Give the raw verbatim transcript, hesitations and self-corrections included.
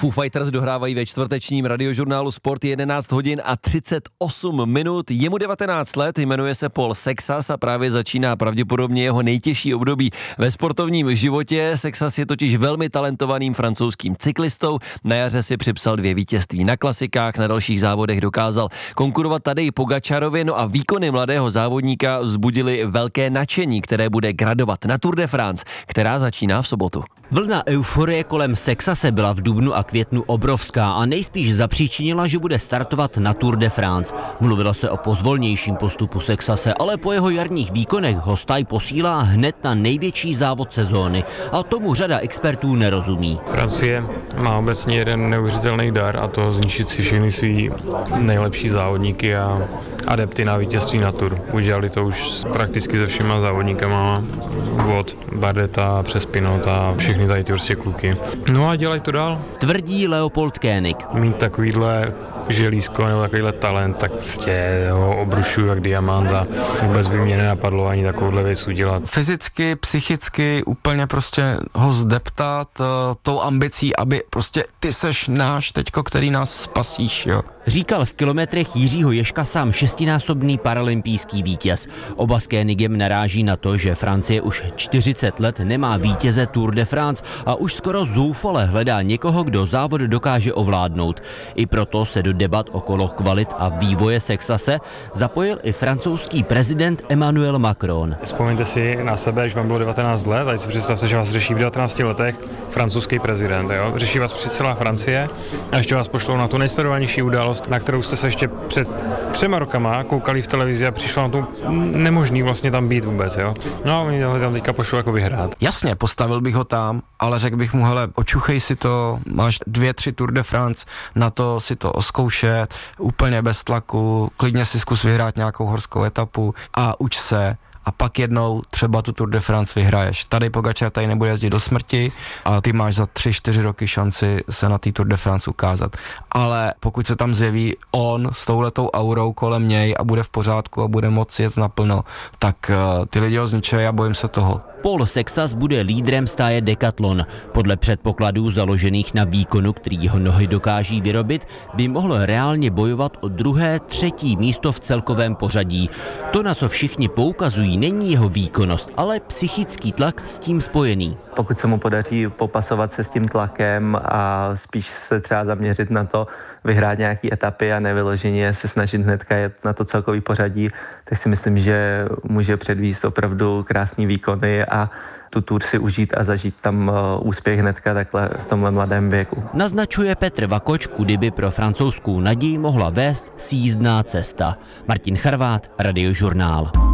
Foo Fighters dohrávají ve čtvrtečním radiožurnálu Sport jedenáct hodin a třicet osm minut. Je mu devatenáct let, jmenuje se Paul Sexas a právě začíná pravděpodobně jeho nejtěžší období ve sportovním životě. Sexas je totiž velmi talentovaným francouzským cyklistou. Na jaře si připsal dvě vítězství na klasikách, na dalších závodech dokázal konkurovat Tadeji Pogačarovi, no a výkony mladého závodníka vzbudily velké nadšení, které bude gradovat na Tour de France, která začíná v sobotu. Vlna euforie kolem Sexase byla v dubnu a květnu obrovská a nejspíš zapříčinila, že bude startovat na Tour de France. Mluvilo se o pozvolnějším postupu Sexase, ale po jeho jarních výkonech ho staj posílá hned na největší závod sezóny a tomu řada expertů nerozumí. Francie má obecně jeden neuvěřitelný dar a to zničit si všechny svý nejlepší závodníky a adepty na vítězství na Tour. Udělali to už prakticky se všema závodníkama od Bardeta přes Pinot a všechny tady ty prostě kluky. No a dělají to dál. Tvrdí Leopold Koenig. Mít takovýhle želízko nebo takovýhle talent, tak prostě ho obrušuju jak diamant a vůbec by mě nenapadlo ani takovouhle věc udělat. Fyzicky, psychicky úplně prostě ho zdeptat uh, tou ambicí, aby prostě ty seš náš teďko, který nás spasíš, jo. Říkal v kilometrech Jiřího Ježka sám šestinásobný paralympijský vítěz. Oba s Koenigem naráží na to, že Francie už čtyřicet let nemá vítěze Tour de France a už skoro zoufale hledá někoho, kdo závod dokáže ovládnout. I proto se do debat okolo kvalit a vývoje Sexase zapojil i francouzský prezident Emmanuel Macron. Vzpomeňte si na sebe, když vám bylo devatenáct let, a si představte, že vás řeší v devatenácti letech francouzský prezident. Jo? Řeší vás při celá Francie a ještě vás pošlou na tu nejsledovanější událost, na kterou jste se ještě před třema rokama koukali v televizi a přišlo na to nemožný vlastně tam být vůbec. Jo? No a oni ho tam teďka pošlou jako vyhrát. Jasně, postavil bych ho tam, ale řekl bych mu, hele, očuchej si to, máš dvě, tři Tour de France, na to si to oskoušet, úplně bez tlaku, klidně si zkus vyhrát nějakou horskou etapu a uč se. A pak jednou třeba tu Tour de France vyhraješ. Tady Pogačar tady nebude jezdit do smrti a ty máš za tři, čtyři roky šanci se na té Tour de France ukázat. Ale pokud se tam zjeví on s touhletou aurou kolem něj a bude v pořádku a bude moci jet naplno, tak uh, ty lidi ho zničejí a bojím se toho. Paul Sexas bude lídrem stáje Decathlon. Podle předpokladů založených na výkonu, který jeho nohy dokáží vyrobit, by mohl reálně bojovat o druhé, třetí místo v celkovém pořadí. To, na co všichni poukazují, není jeho výkonnost, ale psychický tlak s tím spojený. Pokud se mu podaří popasovat se s tím tlakem a spíš se třeba zaměřit na to, vyhrát nějaký etapy a nevyloženě se snažit hnedka jet na to celkový pořadí, tak si myslím, že může předvést opravdu krásný výkony a tu Tour si užít a zažít tam úspěch hnedka takhle v tomhle mladém věku. Naznačuje Petr Vakoč, kudy by pro francouzskou naději mohla vést sjízdná cesta. Martin Charvát, Radiožurnál.